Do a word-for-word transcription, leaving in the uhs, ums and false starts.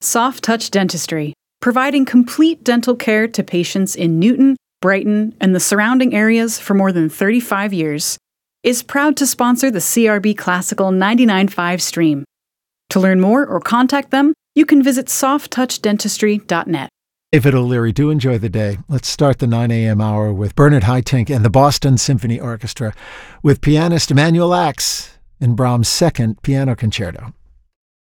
Soft Touch Dentistry, providing complete dental care to patients in Newton, Brighton, and the surrounding areas for more than thirty-five years, is proud to sponsor the C R B Classical ninety-nine point five stream. To learn more or contact them, you can visit soft touch dentistry dot net. David O'Leary, do enjoy the day. Let's start the nine a.m. hour with Bernard Haitink and the Boston Symphony Orchestra with pianist Emanuel Ax in Brahms' second piano concerto.